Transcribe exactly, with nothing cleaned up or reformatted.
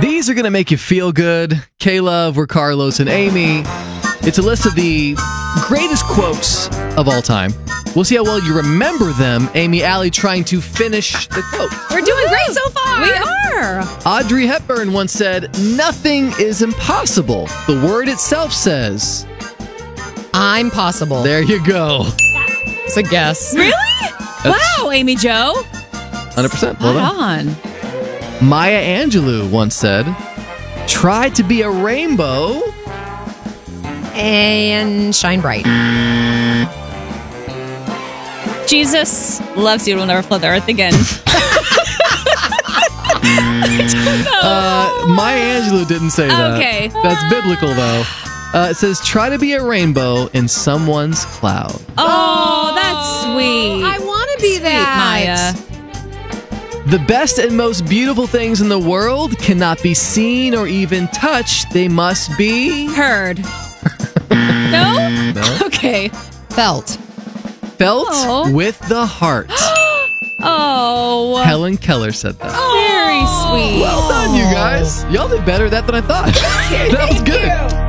These are going to make you feel good. K-Love, we're Carlos and Amy. It's a list of the greatest quotes of all time. We'll see how well you remember them. Amy, Allie trying to finish the quote. We're doing great so far. We are. Audrey Hepburn once said, "Nothing is impossible. The word itself says." I'm possible. There you go. It's a guess. Really? That's- Wow, Amy Jo. one hundred percent. Well Hold done. on. Maya Angelou once said, "Try to be a rainbow." And shine bright. Jesus loves you. Will never flood the earth again. Uh, Maya Angelou didn't say that. Okay. That's biblical, though. Uh, it says, "Try to be a rainbow in someone's cloud." Oh, that's sweet. I want to be Sweet, that. Maya. The best and most beautiful things in the world cannot be seen or even touched. They must be Heard. No? No. Okay. Felt. felt Oh. with the heart. Oh. Helen Keller said that. Very sweet. Well done, you guys. Y'all did better at that than I thought. That was good.